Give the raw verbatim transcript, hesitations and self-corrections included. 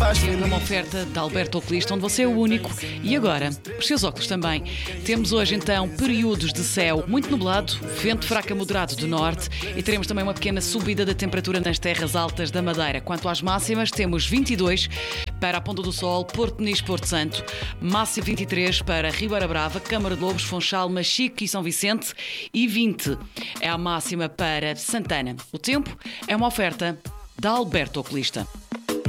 faz Tempo é feliz. uma oferta da Alberto Oculista, onde você é o único e agora os seus óculos também. Temos hoje então períodos de céu muito nublado, vento fraco a moderado do norte e teremos também uma pequena subida da temperatura nas terras altas da Madeira. Quanto às máximas, temos vinte e dois para a Ponta do Sol, Porto Muniz, Porto Santo, máximo vinte e três para Ribeira Brava, Câmara de Lobos, Funchal, Machique e São Vicente e vinte é a máxima para Santana. O tempo é uma oferta da Alberto Oculista.